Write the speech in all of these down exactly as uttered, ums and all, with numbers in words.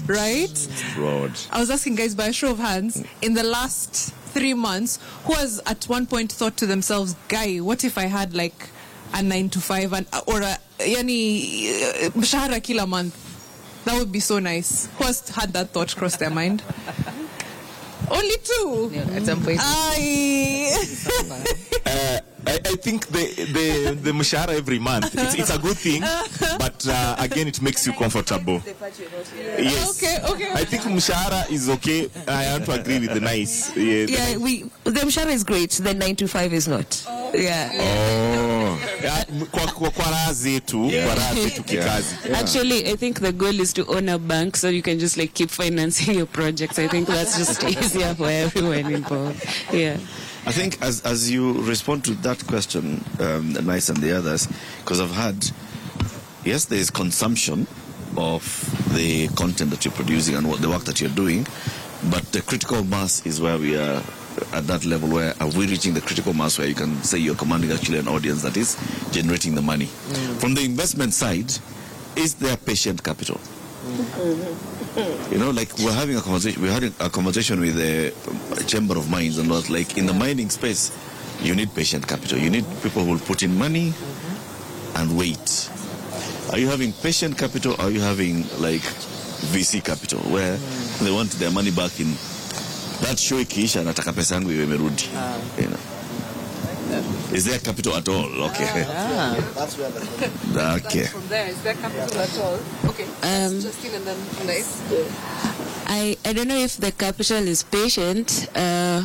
right? Broad. I was asking guys by a show of hands, in the last three months, who has at one point thought to themselves, guy, what if I had like a nine to five and or a yani mshahara kila month? That would be so nice. Who has had that thought cross their mind? Only two. Yeah, at some point. I. uh, I, I think the the the mshahara every month, it's, it's a good thing, but uh, again it makes you comfortable. Yes. Okay, okay. I think mshahara is okay. I have to agree with the nice. Yeah, the Yeah, nice. we the mshahara is great. The nine to five is not. Oh. Yeah. Oh. Yeah, kwa kwa kwa raha zetu, kwa raha zetu kikazi. Actually, I think the goal is to own a bank so you can just like keep financing your projects. I think that's just easier for everyone involved. Yeah. I think as as you respond to that question, um, Nice and the others, because I've had, yes, there is consumption of the content that you're producing and what the work that you're doing, but the critical mass is where we are at that level where are we reaching the critical mass where you can say you're commanding actually an audience that is generating the money. Mm. From the investment side, is there patient capital? Mm-hmm. You know, like we're having a conversation, we're having a conversation with the Chamber of Mines and not like in the mining space, you need patient capital. You need people who will put in money mm-hmm. and wait. Are you having patient capital? Or are you having like V C capital where mm. they want their money back in that show ikiisha nataka pesa yangu iwe imerudi? You know. Is there capital at all? Okay. Ah. That's where the okay. From there, is there capital at all? Okay. Um, Justine and then Nice. I, I don't know if the capital is patient. Uh,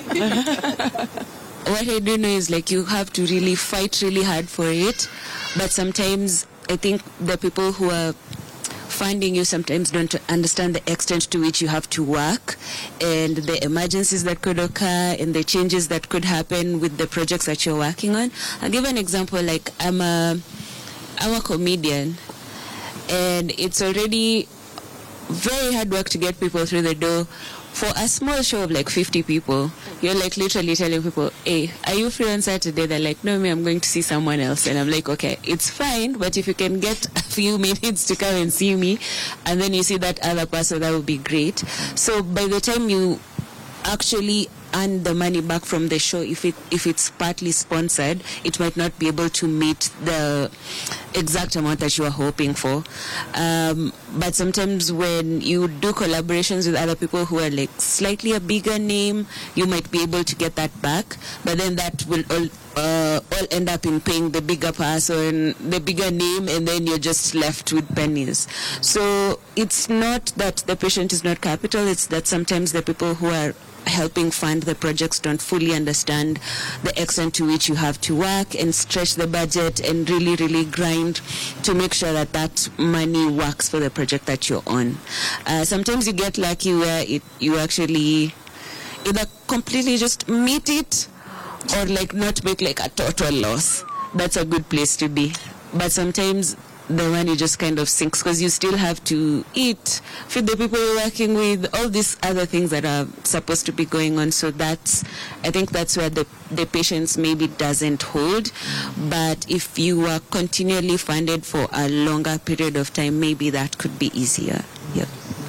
what I do know is like you have to really fight really hard for it. But sometimes I think the people who are funding you sometimes don't understand the extent to which you have to work and the emergencies that could occur and the changes that could happen with the projects that you're working on. I'll give an example. Like I'm a, I'm a comedian and it's already very hard work to get people through the door. For a small show of like fifty people, you're like literally telling people, hey, are you free on Saturday? They're like, no, me, I'm going to see someone else. And I'm like, okay, it's fine, but if you can get a few minutes to come and see me, and then you see that other person, that would be great. So by the time you actually earn the money back from the show, if it if it's partly sponsored, it might not be able to meet the exact amount that you are hoping for. Um, but sometimes when you do collaborations with other people who are like slightly a bigger name, you might be able to get that back. But then that will all uh, all end up in paying the bigger person, the bigger name, and then you're just left with pennies. So it's not that the patient is not capital, it's that sometimes the people who are helping fund the projects don't fully understand the extent to which you have to work and stretch the budget and really, really grind to make sure that that money works for the project that you're on. Uh, sometimes you get lucky where it, you actually either completely just meet it or like not make like a total loss. That's a good place to be. But sometimes the money just kind of sinks because you still have to eat, feed the people you're working with, all these other things that are supposed to be going on. So that's, I think that's where the, the patience maybe doesn't hold. But if you are continually funded for a longer period of time, maybe that could be easier. Yeah.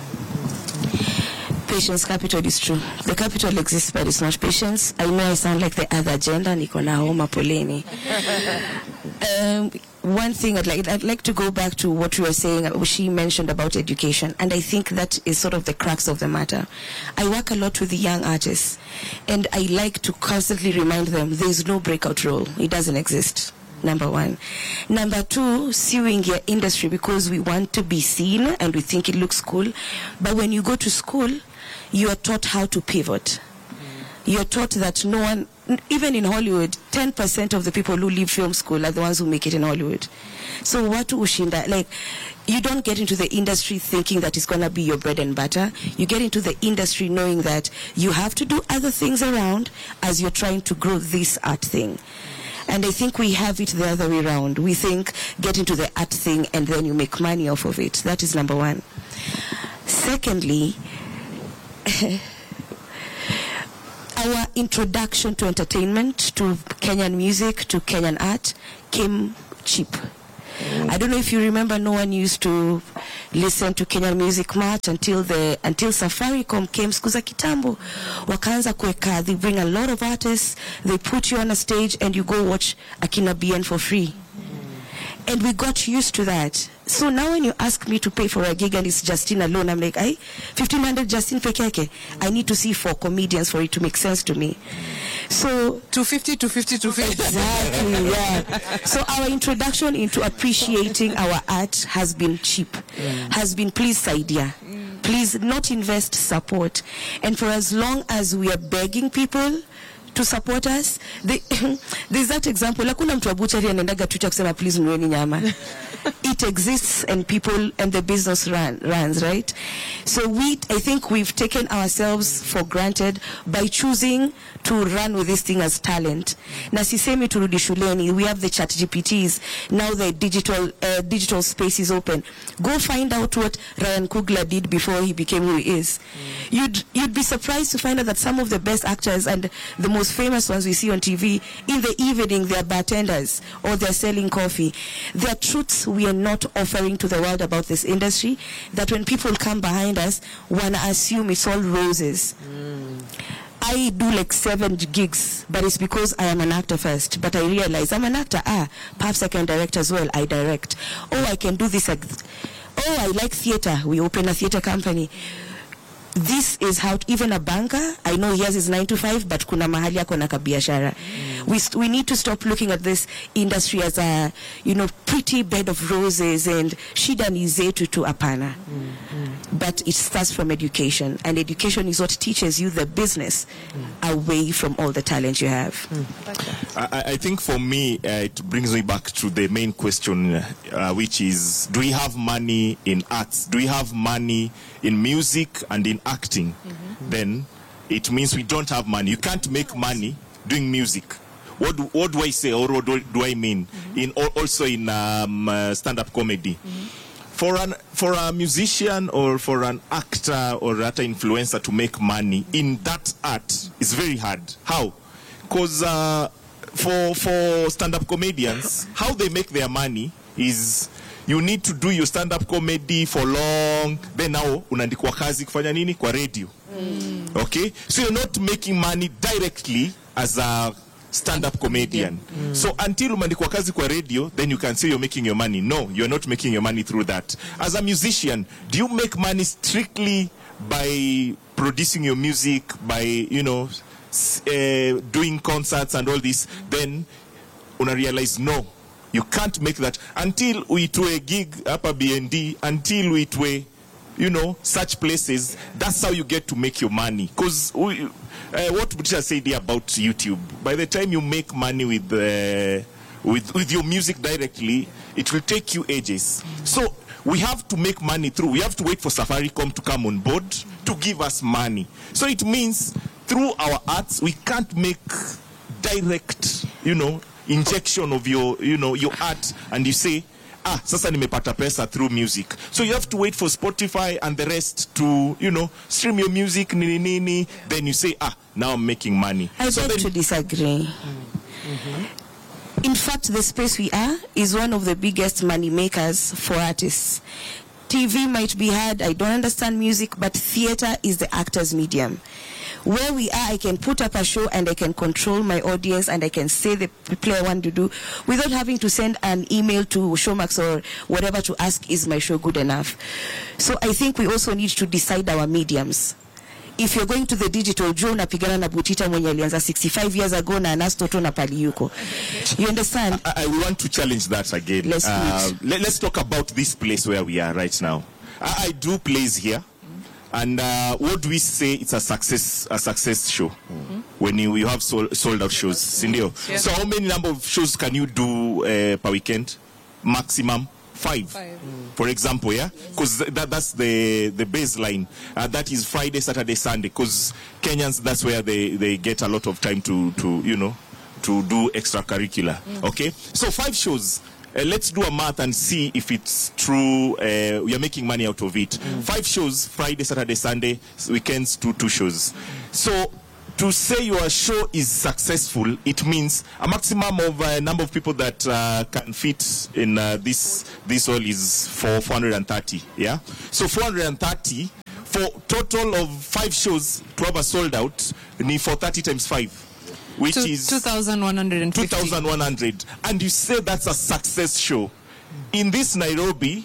Patience capital is true. The capital exists, but it's not patience. I know I sound like the other gender, niko na homa poleni. Um, one thing I'd like, I'd like to go back to what you were saying. She mentioned about education, and I think that is sort of the crux of the matter. I work a lot with the young artists, and I like to constantly remind them there is no breakout role. It doesn't exist. Number one. Number two, suing your industry because we want to be seen and we think it looks cool. But when you go to school, you are taught how to pivot. You're taught that no one, even in Hollywood, ten percent of the people who leave film school are the ones who make it in Hollywood. So what ushinda, like, you don't get into the industry thinking that it's going to be your bread and butter. You get into the industry knowing that you have to do other things around as you're trying to grow this art thing. And I think we have it the other way around. We think get into the art thing and then you make money off of it. That is number one. Secondly, our introduction to entertainment, to Kenyan music, to Kenyan art came cheap. I don't know if you remember, no one used to listen to Kenyan Music March until the until Safaricom came siku za kitambo. Wakaanza kuweka, they bring a lot of artists, they put you on a stage and you go watch Akina B N for free. And we got used to that. So now when you ask me to pay for a gig and it's Justine alone, I'm like, I fifteen hundred Justine pekeke. I need to see four comedians for it to make sense to me. So two fifty, two fifty, two fifty. Exactly, yeah. So our introduction into appreciating our art has been cheap, mm. has been please saidia. Mm. Please not invest, support. And for as long as we are begging people to support us, they, there's that example. Lakuna mtu wa butchery anaendaga Twitter kusema please nueni nyama. It exists and people and the business run, runs, right? So we, I think we've taken ourselves for granted by choosing to run with this thing as talent. Na sisemi turudi shuleni, we have the chat G P Ts, now the digital uh, digital space is open. Go find out what Ryan Coogler did before he became who he is. Mm. You'd, you'd be surprised to find out that some of the best actors and the most famous ones we see on T V, in the evening they're bartenders or they're selling coffee. There are truths we are not offering to the world about this industry, that when people come behind us, wanna assume it's all roses. Mm. I do like seven gigs, but it's because I am an actor first. But I realize I'm an actor. Ah, perhaps I can direct as well. I direct. Oh, I can do this. Oh, I like theater. We open a theater company. This is how, even a banker, I know he has his nine to five, but kuna mahali yako na kabiashara. Mm. We, st- we need to stop looking at this industry as a, you know, pretty bed of roses and shida ni zetu tu apana. Mm. But it starts from education, and education is what teaches you the business mm. away from all the talent you have. Mm. I, I think for me, uh, it brings me back to the main question, uh, which is, do we have money in arts? Do we have money in music and in acting? Mm-hmm. Then it means we don't have money. You can't make money doing music. What do, what do I say, or what do, do I mean? Mm-hmm. In also in um, uh, stand-up comedy. Mm-hmm. For an for a musician or for an actor or an influencer to make money in that art is very hard. How? Because uh, for for stand-up comedians, how they make their money is, you need to do your stand-up comedy for long, then now unaandikwa kazi kufanya nini kwa radio. Mm. Okay, so you're not making money directly as a stand-up comedian. Mm. So until umeandikwa kazi kwa radio, then you can say you're making your money. No, you're not making your money through that. As a musician, do you make money strictly by producing your music, by, you know, uh, doing concerts and all this? Then una realize no, you can't make that until uitwe gig hapa B N D, until uitwe, you know, such places. That's how you get to make your money. Because uh, what Butisha said here about YouTube, by the time you make money with uh, with with your music directly, it will take you ages. So we have to make money through. We have to wait for Safaricom to come on board to give us money. So it means through our arts, we can't make direct, you know, injection of your, you know, your art, and you say, ah, sasa nimepata pesa through music. So you have to wait for Spotify and the rest to, you know, stream your music, nini nini. Then you say, ah, now I'm making money. I so beg then, to disagree. Mm-hmm. In fact, the space we are is one of the biggest money makers for artists. T V might be hard, I don't understand music, but theater is the actor's medium. Where we are, I can put up a show and I can control my audience and I can say the play I want to do without having to send an email to Showmax or whatever to ask, is my show good enough? So I think we also need to decide our mediums. If you're going to the digital, Joe unapigana na Butita mwenye alianza sixty-five years ago na anastoto na pali yuko. You understand? I, I want to challenge that again. Let's, uh, let, let's talk about this place where we are right now. I, I do plays here. And uh, what do we say? It's a success, a success show mm-hmm. when you, you have sold, sold out shows. Sindio? Yeah. So how many number of shows can you do uh, per weekend? Maximum five, five. Mm. For example, yeah, because that, that's the the baseline. Uh, that is Friday, Saturday, Sunday. Because Kenyans, that's where they, they get a lot of time to to you know to do extracurricular. Mm. Okay, so five shows. Uh, let's do a math and see if it's true. Uh, we are making money out of it. Mm. Five shows, Friday, Saturday, Sunday, weekends, two two shows. Mm. So to say your show is successful, it means a maximum of a uh, number of people that uh, can fit in uh, this this hall is for four hundred thirty. Yeah, so four hundred thirty for total of five shows to have a sold out, need for thirty times five, which Two- is two thousand one hundred fifty. two thousand one hundred, and you say that's a success show. In this Nairobi,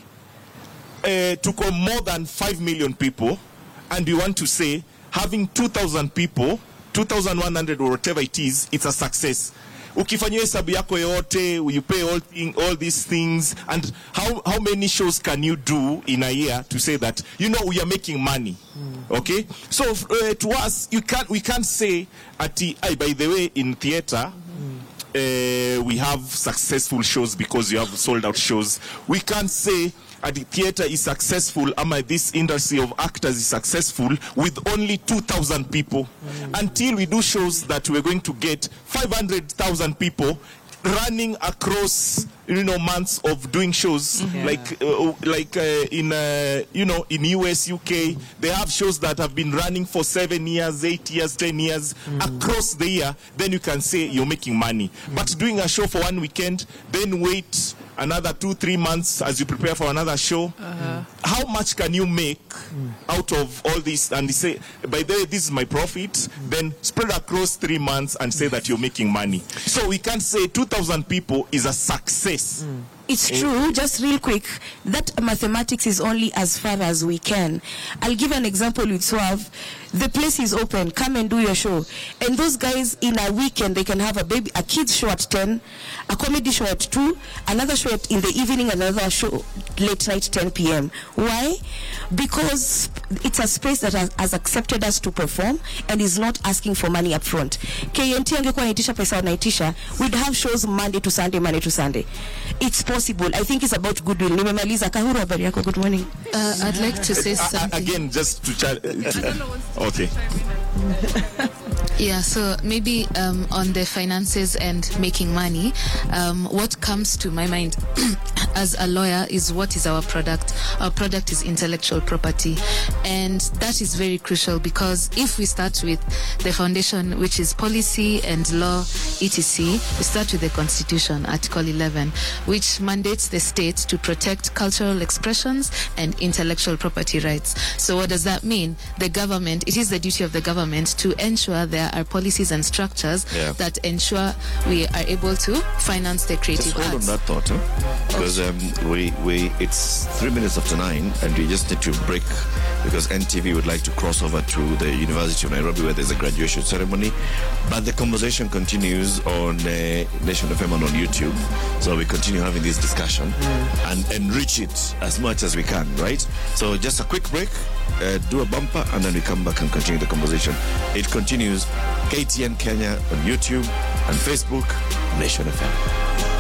uh, to come more than five million people, and you want to say having two thousand people, two thousand one hundred or whatever it is, it's a success. Ukifanya hesabu yako yote, you pay all thing, all these things, and how how many shows can you do in a year to say that you know we are making money? Mm. Okay, so uh, to us, you can't we can't say at the, uh, by the way, in theater. Mm. Uh, we have successful shows because you have sold out shows. We can't say uh, the theater is successful, ama this industry of actors is successful with only two thousand people. Mm. Until we do shows that we're going to get five hundred thousand people running across, you know, months of doing shows. Yeah. like uh, like uh, in uh, you know, in U S, U K, mm. they have shows that have been running for seven years, eight years, ten years mm. across the year. Then you can say you're making money. Mm. But doing a show for one weekend, then wait another two, three months as you prepare for another show. Uh-huh. How much can you make mm. out of all this? And they say, by the way, this is my profit. Mm. Then spread across three months and say that you're making money. So we can't say two thousand people is a success. Mm. It's true, just real quick, that mathematics is only as far as we can. I'll give an example with Suave. The place is open, come and do your show. And those guys in a weekend, they can have a baby, a kids show at ten, a comedy show at two, another show at, in the evening, another show late night ten p.m. Why? Because it's a space that has, has accepted us to perform and is not asking for money up front. K N T angekuwa naitisha pesa wanaitisha, we'd have shows Monday to Sunday, Monday to Sunday. It's possible. I think it's about goodwill. Nimemaliza. Kahuru, habari yako? Good morning. Uh, I'd like to say something. Uh, again, just to chat. Okay. Yeah, so maybe um, on the finances and making money, um, what comes to my mind as a lawyer is what is our product. Our product is intellectual property, and that is very crucial because if we start with the foundation, which is policy and law, et cetera, we start with the Constitution, Article eleven, which mandates the state to protect cultural expressions and intellectual property rights. So what does that mean? The government, it is the duty of the government to ensure there are policies and structures yeah. that ensure we are able to finance the creative just hold arts. on that thought, huh? Because um, we, we, it's three minutes after nine and we just need to break because N T V would like to cross over to the University of Nairobi where there's a graduation ceremony. But the conversation continues on uh, Nation F M and on YouTube. So we continue having this discussion mm. and enrich it as much as we can, right? So just a quick break, uh, do a bumper, and then we come back and continue the conversation. It continues. K T N Kenya on YouTube and Facebook, Nation F M.